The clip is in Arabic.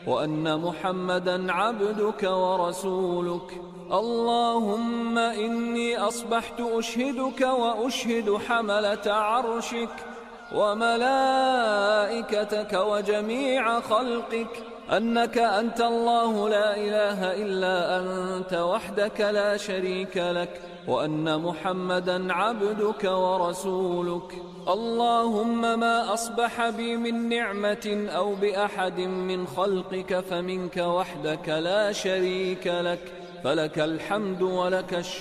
وأن محمدا عبدك ورسولك. اللهم إني أصبحت أشهدك وأشهد حملة عرشك وملائكتك وجميع خلقك أنك أنت الله لا إله إلا أنت وحدك لا شريك لك، وأن محمدا عبدك ورسولك. اللهم ما أصبح بي من نعمة أو بأحد من خلقك فمنك وحدك لا شريك لك، فلك الحمد ولك الشكر.